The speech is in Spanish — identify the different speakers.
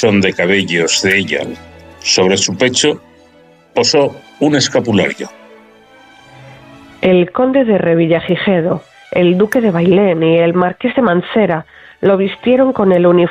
Speaker 1: mechón de cabellos de ella. Sobre su pecho posó un escapulario.
Speaker 2: El conde de Revillagigedo, el duque de Bailén y el marqués de Mansera lo vistieron con el uniforme